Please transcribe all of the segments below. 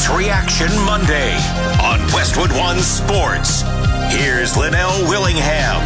It's Reaction Monday on Westwood One Sports. Here's Linnell Willingham.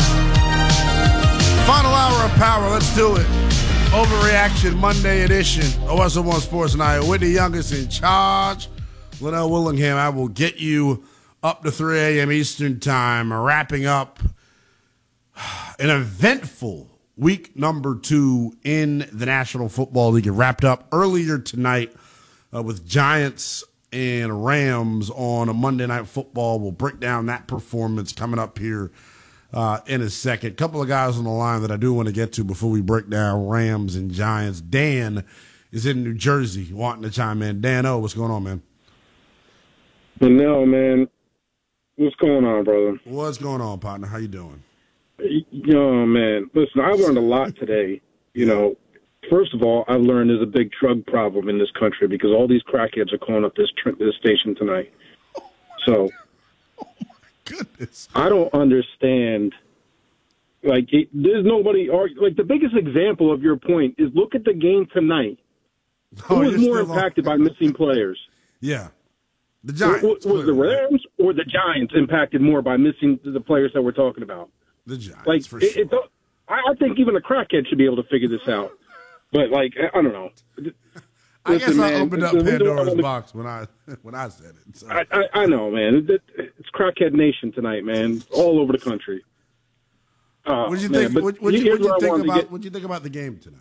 Final hour of power. Let's do it. Overreaction Monday edition of Westwood One Sports Night. Whitney Youngest in charge. Linnell Willingham. I will get you up to 3 a.m. Eastern Time, wrapping up an eventful week number 2 in the National Football League. It wrapped up earlier tonight with Giants and Rams on a Monday Night Football. We'll break down that performance coming up here in a second. A couple of guys on the line that I do want to get to before we break down Rams and Giants. Dan is in New Jersey wanting to chime in. Dan O, what's going on, man? No, man. What's going on, brother? What's going on, partner? How you doing? Yo, man. Listen, I learned a lot today. You know, first of all, I learned there's a big drug problem in this country because all these crackheads are calling up this station tonight. So, oh my goodness, I don't understand. Like, there's nobody. Like, the biggest example of your point is look at the game tonight. Who was more impacted by missing players? Yeah. The Giants. Was the Rams or the Giants impacted more by missing the players that we're talking about? The Giants, like, for sure. I think even a crackhead should be able to figure this out. But, like, I don't know. I guess I opened up Pandora's box when I said it. So. I know, man. It's crackhead nation tonight, man, all over the country. What did you think? What did you think about the game tonight?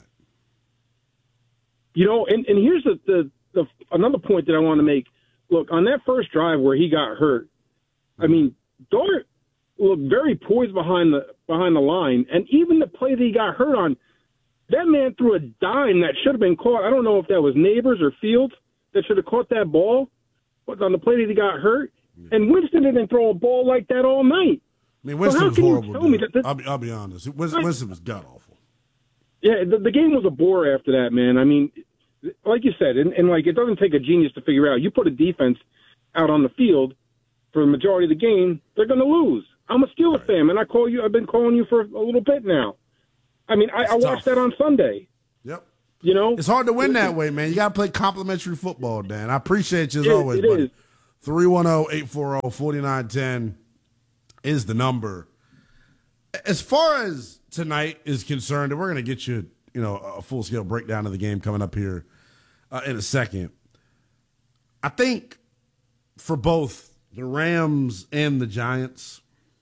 You know, and here's the another point that I want to make. Look, on that first drive where he got hurt, I mean, Dart looked very poised behind the line, and even the play that he got hurt on, that man threw a dime that should have been caught. I don't know if that was Neighbors or Fields that should have caught that ball, but on the play that he got hurt. And Winston didn't throw a ball like that all night. I mean, Winston was horrible. I'll be honest. Winston was god awful. Yeah, the game was a bore after that, man. I mean, like you said, and like it doesn't take a genius to figure out. You put a defense out on the field for the majority of the game, they're going to lose. I'm a Steelers fan, and I've been calling you for a little bit now. I mean, I watched that on Sunday. Yep. You know? It's hard to win that way, man. You got to play complimentary football, Dan. I appreciate you as always, buddy. 310-840-4910 is the number. As far as tonight is concerned, and we're going to get you, a full-scale breakdown of the game coming up here in a second. I think for both the Rams and the Giants,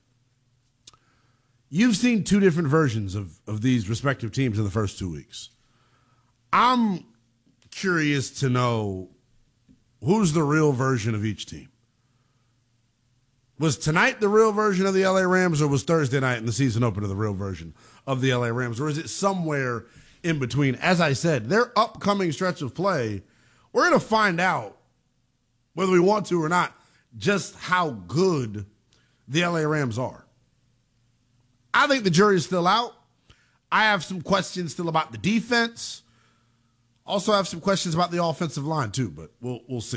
you've seen two different versions of these respective teams in the first 2 weeks. I'm curious to know who's the real version of each team. Was tonight the real version of the LA Rams, or was Thursday night in the season opener the real version of the LA Rams, or is it somewhere in between? As I said, their upcoming stretch of play, we're going to find out, whether we want to or not, just how good the LA Rams are. I think the jury's still out. I have some questions still about the defense. Also have some questions about the offensive line, too, but we'll see.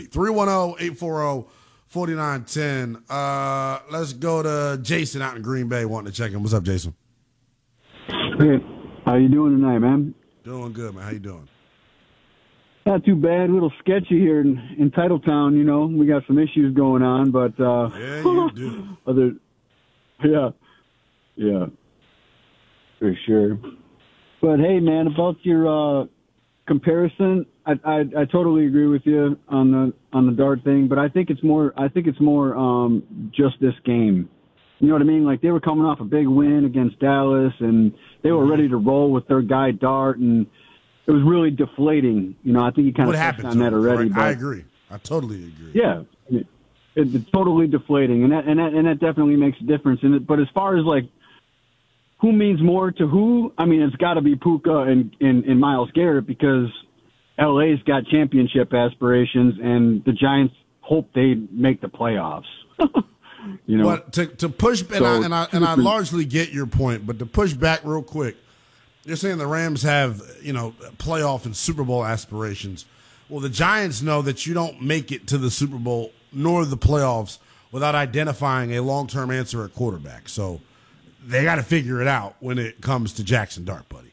310-840-4910. Let's go to Jason out in Green Bay wanting to check in. What's up, Jason? Hey, how you doing tonight, man? Doing good, man. How you doing? Not too bad. A little sketchy here in Titletown, We got some issues going on, but yeah, you do. Yeah, for sure. But hey, man, about your comparison, I totally agree with you on the Dart thing, but I think it's more just this game. You know what I mean? Like, they were coming off a big win against Dallas, and they were ready to roll with their guy Dart, and it was really deflating. I think you kind of touched on that already. Right? I agree. I totally agree. Yeah, it's totally deflating, and that definitely makes a difference. But as far as like who means more to who, I mean, it's got to be Puka and Myles Garrett, because LA's got championship aspirations, and the Giants hope they make the playoffs. But to push, and I largely get your point, but to push back real quick, you're saying the Rams have, playoff and Super Bowl aspirations. Well, the Giants know that you don't make it to the Super Bowl nor the playoffs without identifying a long-term answer at quarterback. So they got to figure it out when it comes to Jackson Dart, buddy.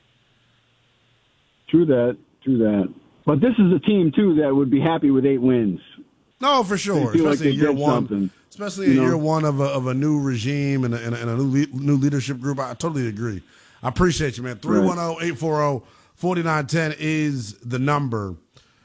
True that. But this is a team, too, that would be happy with 8 wins. No, for sure. They feel like Especially they in year did one. something. Especially in year one of a new regime and a new leadership group. I totally agree. I appreciate you, man. 310-840-4910 is the number.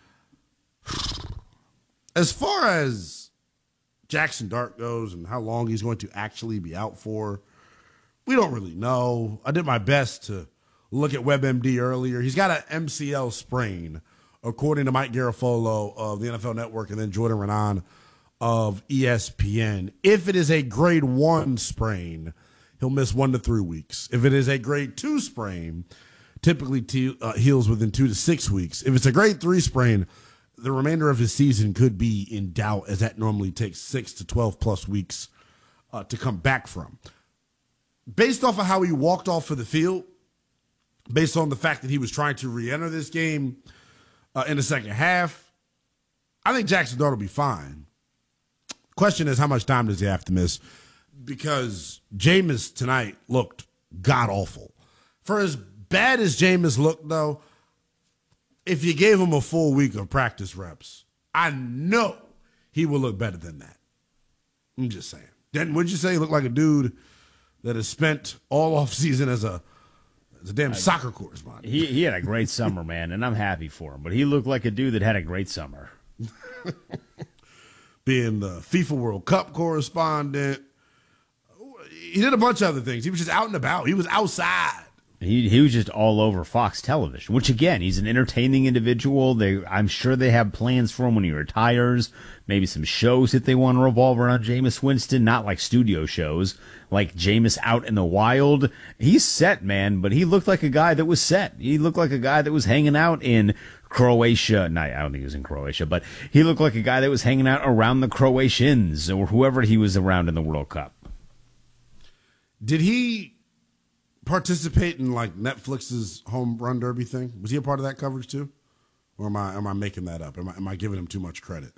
As far as Jackson Dart goes and how long he's going to actually be out for, we don't really know. I did my best to look at WebMD earlier. He's got an MCL sprain, according to Mike Garafolo of the NFL Network and then Jordan Renan of ESPN. If it is a grade 1 sprain, he'll miss 1 to 3 weeks. If it is a grade 2 sprain, typically heals within 2 to 6 weeks. If it's a grade 3 sprain, the remainder of his season could be in doubt, as that normally takes 6 to 12 plus weeks to come back from. Based off of how he walked off of the field, based on the fact that he was trying to re-enter this game in the second half, I think Jackson Dart will be fine. Question is, how much time does he have to miss? Because Jameis tonight looked god-awful. For as bad as Jameis looked, though, if you gave him a full week of practice reps, I know he will look better than that. I'm just saying. Then wouldn't you say he looked like a dude that has spent all offseason as a damn soccer correspondent? He had a great summer, man, and I'm happy for him. But he looked like a dude that had a great summer. Being the FIFA World Cup correspondent. He did a bunch of other things. He was just out and about. He was outside. He was just all over Fox Television, which, again, he's an entertaining individual. I'm sure they have plans for him when he retires, maybe some shows that they want to revolve around Jameis Winston, not like studio shows, like Jameis out in the wild. He's set, man, but he looked like a guy that was set. He looked like a guy that was hanging out in Croatia. No, I don't think he was in Croatia, but he looked like a guy that was hanging out around the Croatians or whoever he was around in the World Cup. Did he participate in like Netflix's home run derby thing? Was he a part of that coverage too, or am I making that up? Am I giving him too much credit?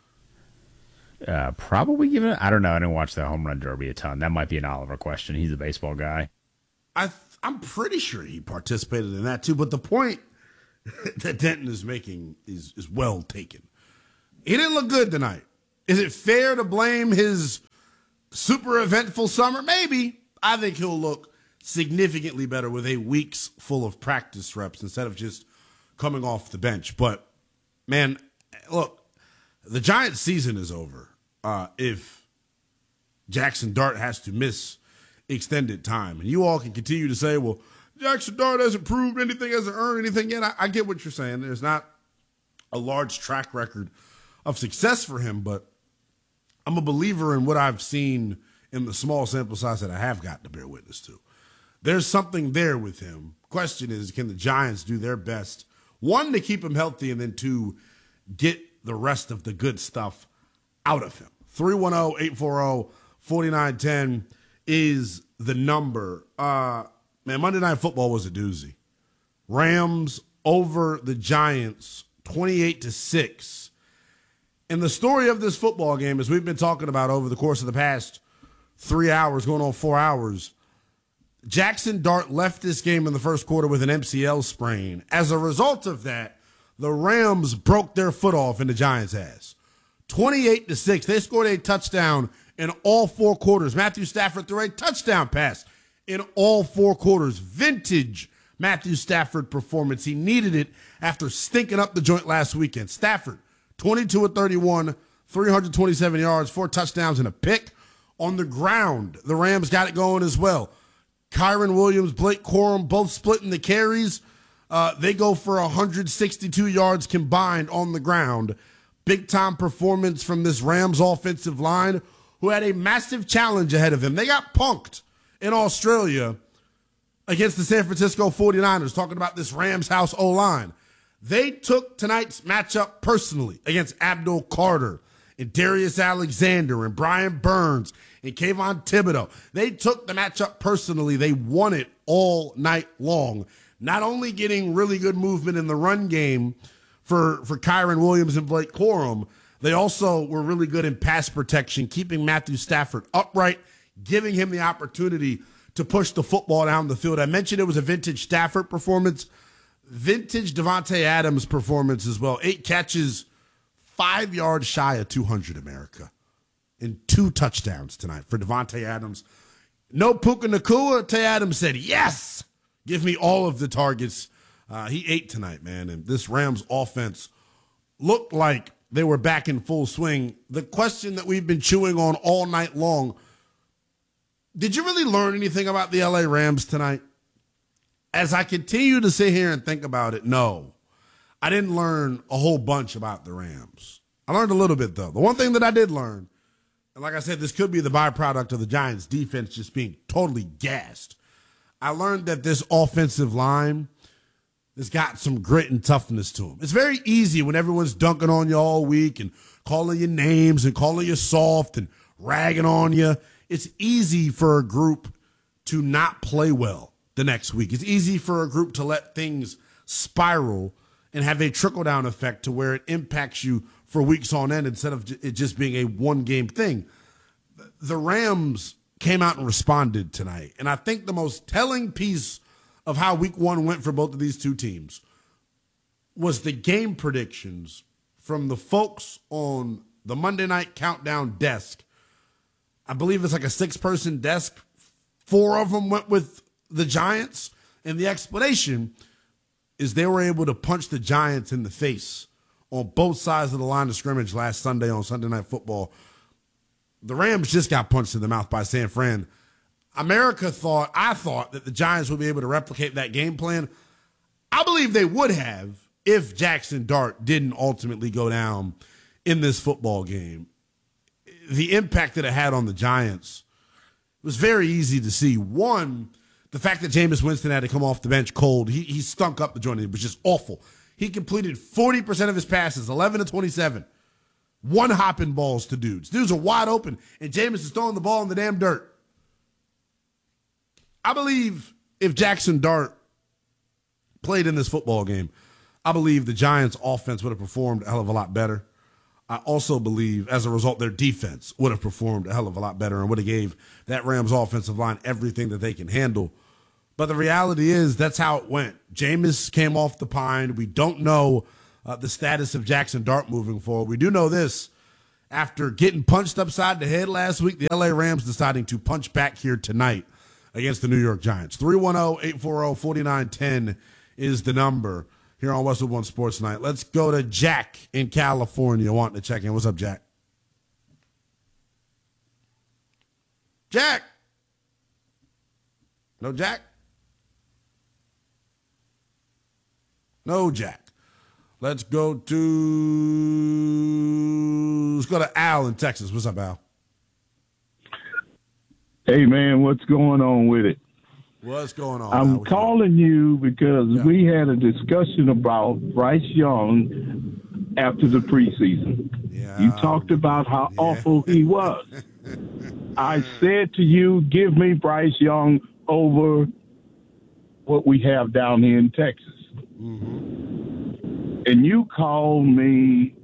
Probably giving it. I don't know. I didn't watch the home run derby a ton. That might be an Oliver question. He's a baseball guy. I'm pretty sure he participated in that too. But the point that Denton is making is well taken. He didn't look good tonight. Is it fair to blame his super eventful summer? Maybe. I think he'll look significantly better with a week's full of practice reps instead of just coming off the bench. But, man, look, the Giants' season is over if Jackson Dart has to miss extended time. And you all can continue to say, well, Jackson Dart hasn't proved anything, hasn't earned anything yet. I get what you're saying. There's not a large track record of success for him, but I'm a believer in what I've seen in the small sample size that I have gotten to bear witness to. There's something there with him. Question is, can the Giants do their best, one, to keep him healthy, and then two, get the rest of the good stuff out of him? 310-840-4910 is the number. Man, Monday Night Football was a doozy. Rams over the Giants 28-6. And the story of this football game, as we've been talking about over the course of the past 3 hours, going on 4 hours, Jackson Dart left this game in the first quarter with an MCL sprain. As a result of that, the Rams broke their foot off in the Giants' ass. 28-6. They scored a touchdown in all 4 quarters. Matthew Stafford threw a touchdown pass in all 4 quarters. Vintage Matthew Stafford performance. He needed it after stinking up the joint last weekend. Stafford, 22-31, 327 yards, 4 touchdowns, and a pick. On the ground, the Rams got it going as well. Kyren Williams, Blake Corum, both splitting the carries. They go for 162 yards combined on the ground. Big-time performance from this Rams offensive line, who had a massive challenge ahead of them. They got punked in Australia against the San Francisco 49ers, talking about this Rams house O-line. They took tonight's matchup personally against Abdul Carter and Darius Alexander and Brian Burns and Kayvon Thibodeau. They took the matchup personally. They won it all night long. Not only getting really good movement in the run game for Kyren Williams and Blake Corum, they also were really good in pass protection, keeping Matthew Stafford upright, giving him the opportunity to push the football down the field. I mentioned it was a vintage Stafford performance, vintage Davante Adams performance as well. 8 catches, 5 yards shy of 200, America, and 2 touchdowns tonight for Devontae Adams. No Puka Nacua. Tay Adams said, yes, give me all of the targets. He ate tonight, man, and this Rams offense looked like they were back in full swing. The question that we've been chewing on all night long, did you really learn anything about the LA Rams tonight? As I continue to sit here and think about it, no. I didn't learn a whole bunch about the Rams. I learned a little bit, though. The one thing that I did learn, and like I said, this could be the byproduct of the Giants' defense just being totally gassed. I learned that this offensive line has got some grit and toughness to them. It's very easy when everyone's dunking on you all week and calling you names and calling you soft and ragging on you. It's easy for a group to not play well the next week. It's easy for a group to let things spiral and have a trickle-down effect to where it impacts you for weeks on end instead of it just being a one-game thing. The Rams came out and responded tonight, and I think the most telling piece of how week one went for both of these two teams was the game predictions from the folks on the Monday Night Countdown desk. I believe it's like a 6-person desk. 4 of them went with the Giants, and the explanation is they were able to punch the Giants in the face on both sides of the line of scrimmage last Sunday on Sunday Night Football. The Rams just got punched in the mouth by San Fran. I thought that the Giants would be able to replicate that game plan. I believe they would have if Jackson Dart didn't ultimately go down in this football game. The impact that it had on the Giants was very easy to see. One, the fact that Jameis Winston had to come off the bench cold, he stunk up the joint. It was just awful. He completed 40% of his passes, 11 to 27. One hopping balls to dudes. Dudes are wide open, and Jameis is throwing the ball in the damn dirt. I believe if Jackson Dart played in this football game, I believe the Giants' offense would have performed a hell of a lot better. I also believe, as a result, their defense would have performed a hell of a lot better and would have gave that Rams offensive line everything that they can handle. But the reality is that's how it went. Jameis came off the pine. We don't know the status of Jackson Dart moving forward. We do know this. After getting punched upside the head last week, the LA Rams deciding to punch back here tonight against the New York Giants. 310-840-4910 is the number here on Westwood One Sports Night. Let's go to Jack in California wanting to check in. What's up, Jack? Jack? No Jack? No Jack. Let's go to Al in Texas. What's up, Al? Hey, man, what's going on with it? What's going on? I'm calling you because we had a discussion about Bryce Young after the preseason. Yeah. You talked about how awful he was. I said to you, give me Bryce Young over what we have down here in Texas. Mm-hmm. And you called me,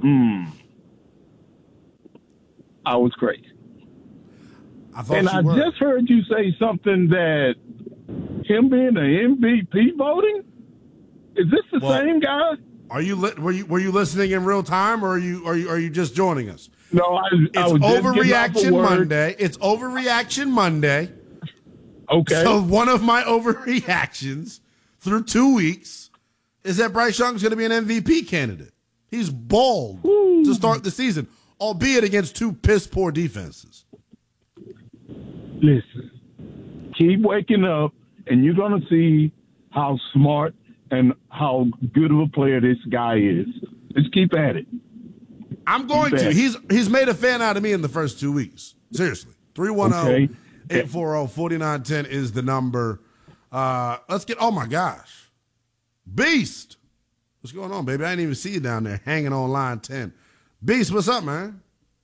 I was crazy. I just heard you say something that him being an MVP voting? Is this the same guy? Were you listening in real time, or are you just joining us? No, I was overreaction Monday. It's overreaction Monday. Okay. So one of my overreactions through 2 weeks is that Bryce Young's going to be an MVP candidate. He's balled to start the season, albeit against 2 piss-poor defenses. Listen, keep waking up, and you're going to see how smart and how good of a player this guy is. Just keep at it. I'm going to. He's made a fan out of me in the first 2 weeks. Seriously. 310-840-4910 is the number. Let's get, oh my gosh. Beast. What's going on, baby? I didn't even see you down there hanging on line 10. Beast, what's up, man?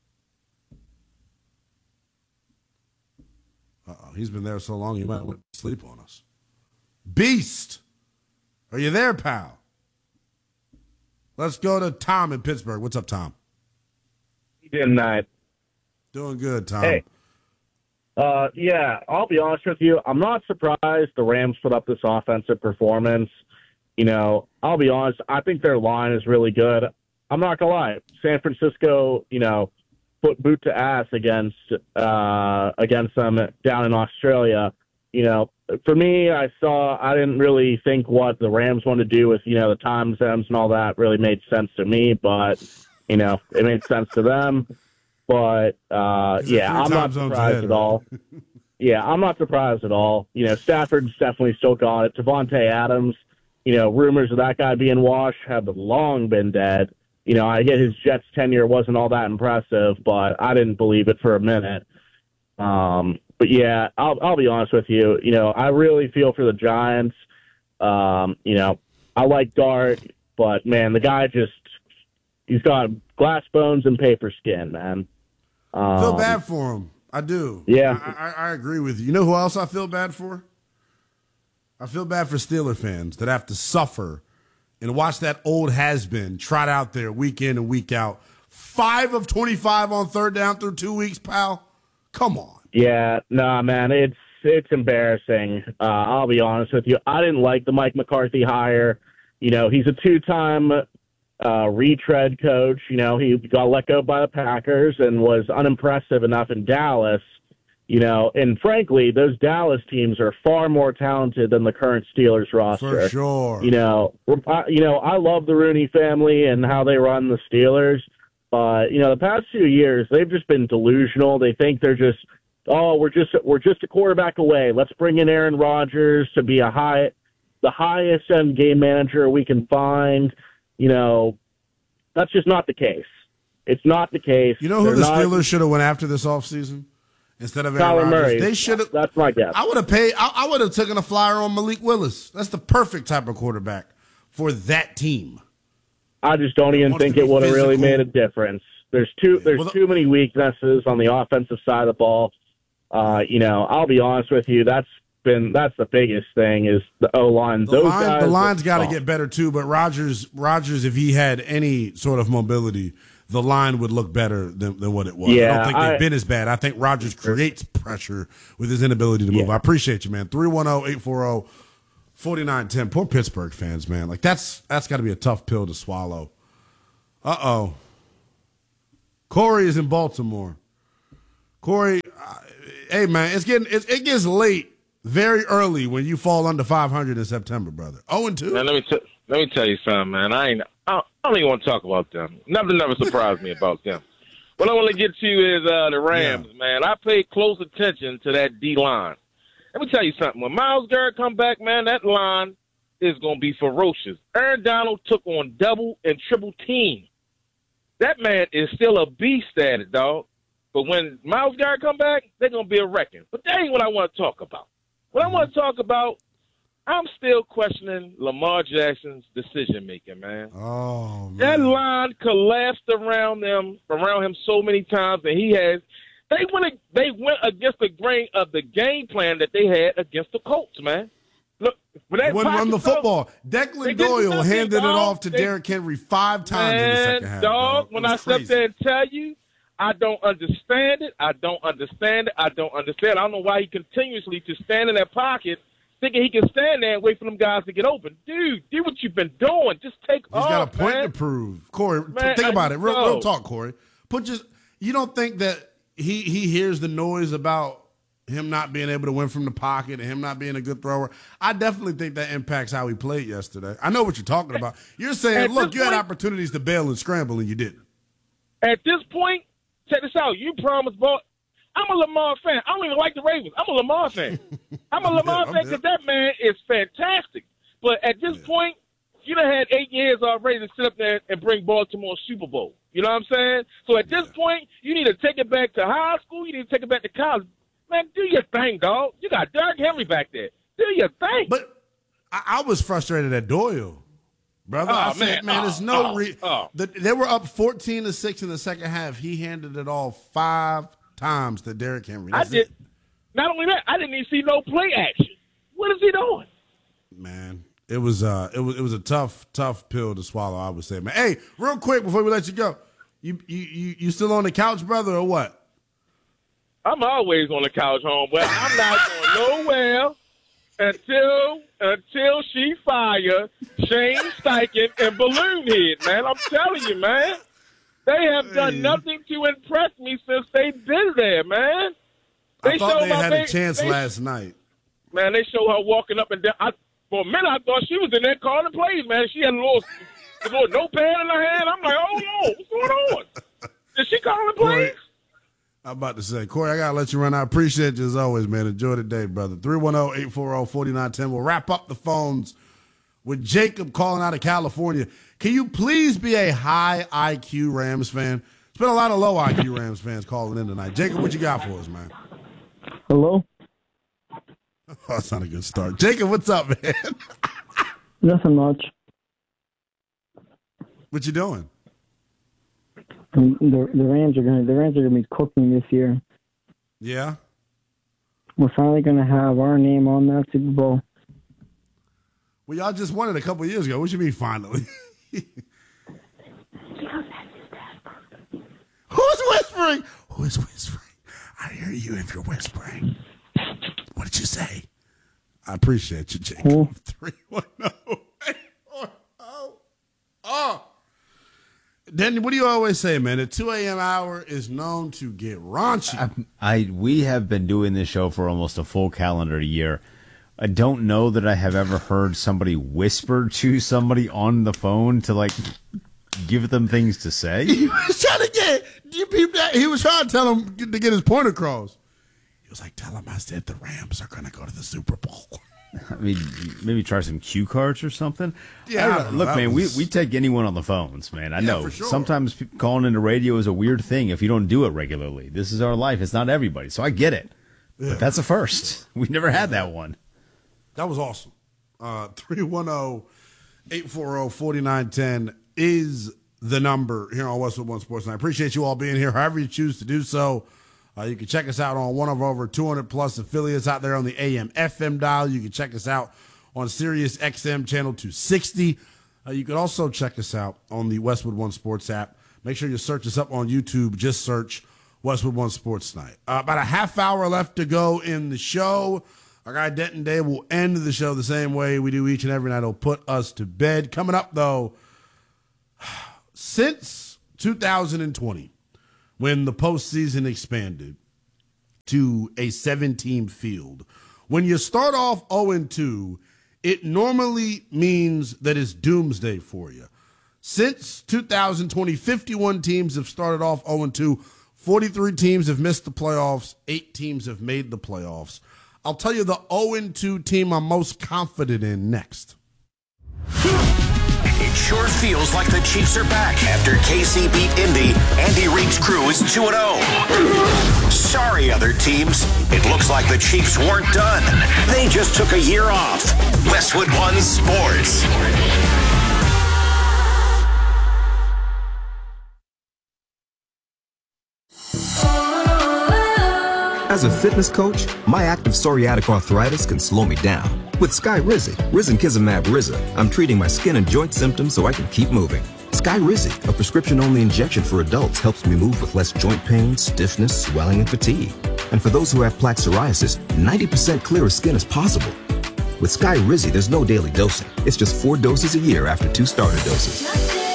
Uh-oh, he's been there so long he might went to sleep on us. Beast, are you there, pal? Let's go to Tom in Pittsburgh. What's up, Tom? Good night. Doing good, Tom. Hey. Yeah, I'll be honest with you. I'm not surprised the Rams put up this offensive performance. You know, I'll be honest. I think their line is really good. I'm not gonna lie. San Francisco, put boot to ass against them down in Australia. For me, I didn't really think what the Rams wanted to do with, the time zones and all that really made sense to me, but, it made sense to them. But, I'm not surprised at all. Yeah, I'm not surprised at all. Stafford's definitely still got it. Devontae Adams, rumors of that guy being washed have long been dead. I get his Jets tenure wasn't all that impressive, but I didn't believe it for a minute. But yeah, I'll be honest with you. I really feel for the Giants. I like Dart, but man, the guy he's got glass bones and paper skin, man. I feel bad for him. I do. Yeah. I agree with you. You know who else I feel bad for? I feel bad for Steeler fans that have to suffer and watch that old has-been trot out there week in and week out. 5 of 25 on third down through 2 weeks, pal. Come on. Yeah, nah, man, it's embarrassing. I'll be honest with you. I didn't like the Mike McCarthy hire. He's a 2-time retread coach. He got let go by the Packers and was unimpressive enough in Dallas. And frankly, those Dallas teams are far more talented than the current Steelers roster. For sure. I love the Rooney family and how they run the Steelers. But, the past few years, they've just been delusional. They think they're just, we're just a quarterback away. Let's bring in Aaron Rodgers to be the highest end game manager we can find. That's just not the case. It's not the case. You know who the Steelers should have went after this offseason? Instead of Aaron Rodgers, they should have. That's my guess. I would have paid. I would have taken a flyer on Malik Willis. That's the perfect type of quarterback for that team. I just don't even think it would have really made a difference. There's too many weaknesses on the offensive side of the ball. I'll be honest with you. That's the biggest thing is the O-line. The line's got to get better too. But Rodgers, if he had any sort of mobility, the line would look better than what it was. Yeah, I don't think they've been as bad. I think Rodgers creates pressure with his inability to move. I appreciate you, man. 310-840-4910. Poor Pittsburgh fans, man. Like that's got to be a tough pill to swallow. Uh-oh. Corey is in Baltimore. Corey, hey, man, it gets late very early when you fall under 500 in September, brother. 0-2. Man, let me tell you something, man. I don't even want to talk about them. Nothing never surprised me about them. What I want to get to is the Rams, man. I paid close attention to that D-line. Let me tell you something. When Myles Garrett come back, man, that line is going to be ferocious. Aaron Donald took on double and triple team. That man is still a beast at it, dog. But when Myles Garrett come back, they're going to be a wrecking. But that ain't what I want to talk about. What I want to talk about, I'm still questioning Lamar Jackson's decision-making, man. Oh, man. That line collapsed around him so many times, and they went against the grain of the game plan that they had against the Colts, man. Look, wouldn't run the football. Declan Doyle handed it off to Derrick Henry 5 times in the second half. Dog, when I sit there and tell you, I don't understand it. I don't understand. I don't know why he continuously just stand in that pocket thinking he can stand there and wait for them guys to get open. Dude, do what you've been doing. Just take off, He's got a point man. to prove. Corey, Man, think about it. Real talk, Corey. You don't think that he hears the noise about him not being able to win from the pocket and him not being a good thrower? I definitely think that impacts how he played yesterday. I know what you're talking about. You're saying, look, you had opportunities to bail and scramble and you didn't. At this point, check this out. You promised, boy. I'm a Lamar fan. I don't even like the Ravens. I'm a Lamar fan. I'm a Lamar fan because that man is fantastic. But at this point, you done had 8 years already to sit up there and bring Baltimore a Super Bowl. You know what I'm saying? So at this point, you need to take it back to high school. You need to take it back to college. Man, do your thing, dog. You got Derrick Henry back there. Do your thing. But I was frustrated at Doyle, brother. I said, there's no they were up 14-6 in the second half. He handed it all 5 times to Derrick Henry. Not only that, I didn't even see no play action. What is he doing? Man, it was a tough pill to swallow, I would say, man. Hey, real quick before we let you go, you still on the couch, brother, or what? I'm always on the couch, home, but I'm not going nowhere. until she fire Shane Steichen and Balloon Head, man. I'm telling you, man. They have done nothing to impress me since they've been there, man. I thought they had a chance last night. Man, they show her walking up and down. For a minute, I thought she was in there calling plays, man. She had a little notepad in her hand. I'm like, oh, no, what's going on? Is she calling plays? I'm about to say, Corey, I got to let you run. I appreciate you as always, man. Enjoy the day, brother. 310-840-4910. We'll wrap up the phones with Jacob calling out of California. Can you please be a high IQ Rams fan? There's been a lot of low IQ Rams fans calling in tonight. Jacob, what you got for us, man? Hello? Oh, that's not a good start. Jacob, what's up, man? Nothing much. What you doing? The Rams are gonna be cooking this year. Yeah? We're finally gonna have our name on that Super Bowl. Well, y'all just won it a couple of years ago. What you mean finally? Who's whispering? Who is whispering? I hear you if you're whispering. What did you say? I appreciate you, Jacob. 310-840. Oh. Then what do you always say, man? The 2 a.m. hour is known to get raunchy. We have been doing this show for almost a full calendar year. I don't know that I have ever heard somebody whisper to somebody on the phone to, like, give them things to say. He was trying to he was trying to tell him to get his point across. He was like, tell him I said the Rams are going to go to the Super Bowl. I mean, maybe try some cue cards or something. Yeah, look, man, we take anyone on the phones, man. I know. For sure. Sometimes calling into radio is a weird thing if you don't do it regularly. This is our life. It's not everybody, so I get it. Yeah. But that's a first. We never had that one. That was awesome. 310-840-4910 is the number here on Westwood One Sports. And I appreciate you all being here, however you choose to do so. You can check us out on one of over 200-plus affiliates out there on the AM/FM dial. You can check us out on Sirius XM Channel 260. You can also check us out on the Westwood One Sports app. Make sure you search us up on YouTube. Just search Westwood One Sports Night. About a half hour left to go in the show. Our guy Denton Day will end the show the same way we do each and every night. He'll put us to bed. Coming up, though, since 2020, when the postseason expanded to a 7-team field, when you start off 0-2, it normally means that it's doomsday for you. Since 2020, 51 teams have started off 0-2. 43 teams have missed the playoffs. 8 teams have made the playoffs. I'll tell you the 0-2 team I'm most confident in next. It sure feels like the Chiefs are back after KC beat Indy. Andy Reid's crew is 2-0. Sorry, other teams. It looks like the Chiefs weren't done. They just took a year off. Westwood One Sports. As a fitness coach, my active psoriatic arthritis can slow me down. With Skyrizi, Risankizumab Riza, I'm treating my skin and joint symptoms so I can keep moving. Skyrizi, a prescription-only injection for adults, helps me move with less joint pain, stiffness, swelling, and fatigue. And for those who have plaque psoriasis, 90% clearer skin is possible. With Skyrizi, there's no daily dosing. It's just 4 doses a year after 2 starter doses.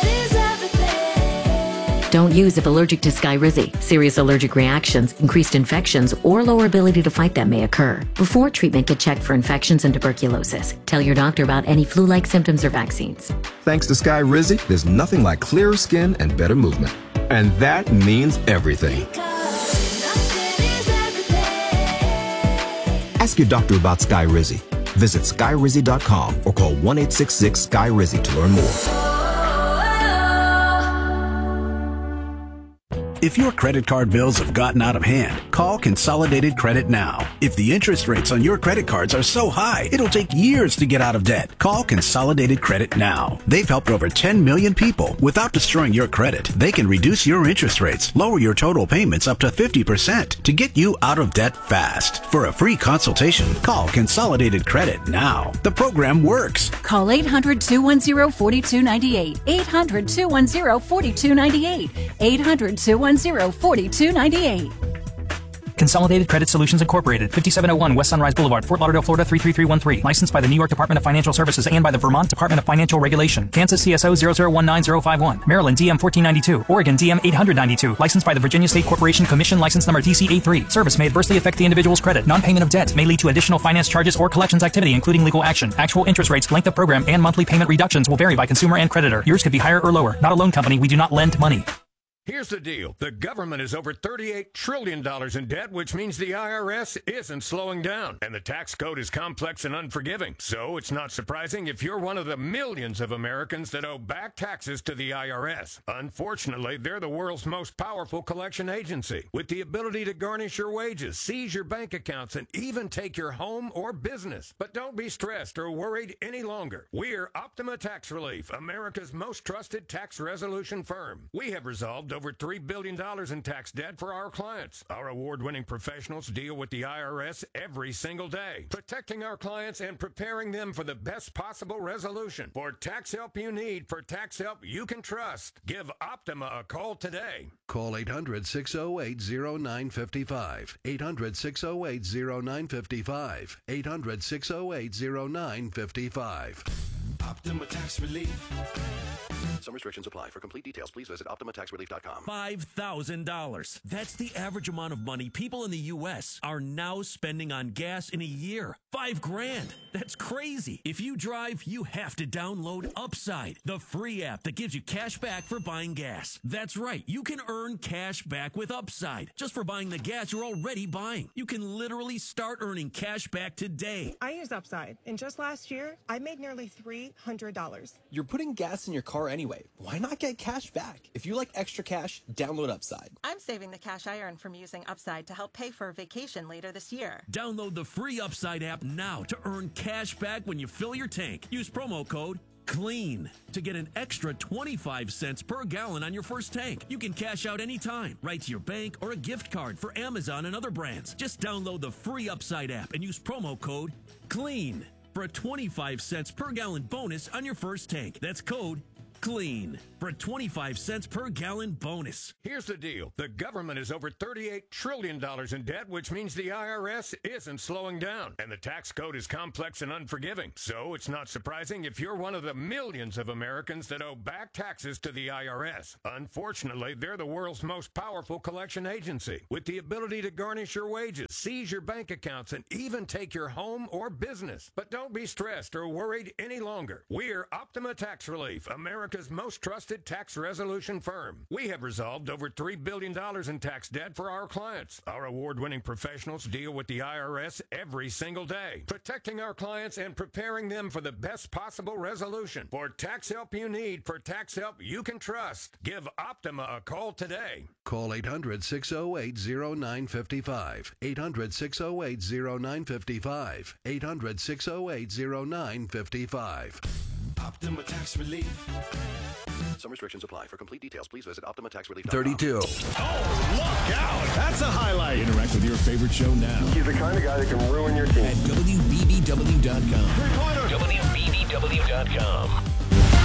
Don't use if allergic to Skyrizi. Serious allergic reactions, increased infections, or lower ability to fight them may occur. Before treatment, get checked for infections and tuberculosis. Tell your doctor about any flu-like symptoms or vaccines. Thanks to Skyrizi, there's nothing like clearer skin and better movement. And that means everything. Ask your doctor about Skyrizi. Visit Skyrizi.com or call 1-866-SKY-RIZI to learn more. If your credit card bills have gotten out of hand, call Consolidated Credit now. If the interest rates on your credit cards are so high, it'll take years to get out of debt. Call Consolidated Credit now. They've helped over 10 million people. Without destroying your credit, they can reduce your interest rates, lower your total payments up to 50% to get you out of debt fast. For a free consultation, call Consolidated Credit now. The program works. Call 800-210-4298. 800-210-4298. 800-210-4298. Consolidated Credit Solutions Incorporated, 5701 West Sunrise Boulevard, Fort Lauderdale, Florida 33313. Licensed by the New York Department of Financial Services and by the Vermont Department of Financial Regulation. Kansas CSO 0019051. Maryland DM 1492. Oregon DM 892. Licensed by the Virginia State Corporation Commission, license number DC83. Service may adversely affect the individual's credit. Non-payment of debt may lead to additional finance charges or collections activity, including legal action. Actual interest rates, length of program, and monthly payment reductions will vary by consumer and creditor. Yours could be higher or lower. Not a loan company. We do not lend money. Here's the deal. The government is over $38 trillion in debt, which means the IRS isn't slowing down. And the tax code is complex and unforgiving. So it's not surprising if you're one of the millions of Americans that owe back taxes to the IRS. Unfortunately, they're the world's most powerful collection agency, with the ability to garnish your wages, seize your bank accounts, and even take your home or business. But don't be stressed or worried any longer. We're Optima Tax Relief, America's most trusted tax resolution firm. We have resolved over $3 billion in tax debt for our clients. Our award-winning professionals deal with the IRS every single day, protecting our clients and preparing them for the best possible resolution. For tax help you need, for tax help you can trust, give Optima a call today. Call 800-608-0955. 800-608-0955. 800-608-0955. Optima Tax Relief. Some restrictions apply. For complete details, please visit OptimaTaxRelief.com. $5,000. That's the average amount of money people in the U.S. are now spending on gas in a year. $5,000. That's crazy. If you drive, you have to download Upside, the free app that gives you cash back for buying gas. That's right. You can earn cash back with Upside just for buying the gas you're already buying. You can literally start earning cash back today. I use Upside, and just last year, I made nearly $300. You're putting gas in your car anyway. Why not get cash back? If you like extra cash, download Upside. I'm saving the cash I earn from using Upside to help pay for a vacation later this year. Download the free Upside app now to earn cash back when you fill your tank. Use promo code CLEAN to get an extra 25 cents per gallon on your first tank. You can cash out anytime, right to your bank or a gift card for Amazon and other brands. Just download the free Upside app and use promo code CLEAN for a 25 cents per gallon bonus on your first tank. That's code CLEAN for a 25 cents per gallon bonus. Here's the deal. The government is over $38 trillion in debt, which means the IRS isn't slowing down. And the tax code is complex and unforgiving. So it's not surprising if you're one of the millions of Americans that owe back taxes to the IRS. Unfortunately, they're the world's most powerful collection agency, with the ability to garnish your wages, seize your bank accounts, and even take your home or business. But don't be stressed or worried any longer. We're Optima Tax Relief, America's most trusted tax resolution firm. We have resolved over $3 billion in tax debt for our clients. Our award-winning professionals deal with the IRS every single day, protecting our clients and preparing them for the best possible resolution. For tax help you need, for tax help you can trust, give Optima a call today. Call 800-608-0955. 800-608-0955. 800-608-0955. Optima Tax Relief. Some restrictions apply. For complete details, please visit OptimaTaxRelief.com. 32. Oh, look out! That's a highlight. Interact with your favorite show now. He's the kind of guy that can ruin your team. At WBBW.com. WBBW.com.